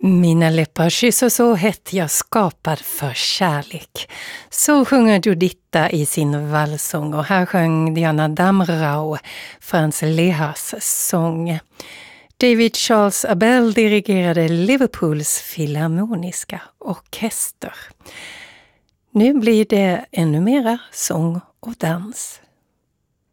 Mina läppar kysser så hett jag skapad för kärlek. Så sjunger Juditha i sin vallsång och här sjöng Diana Damrau Franz Lehas sång. David Charles Abel dirigerade Liverpools filharmoniska orkester. Nu blir det ännu mera sång och dans.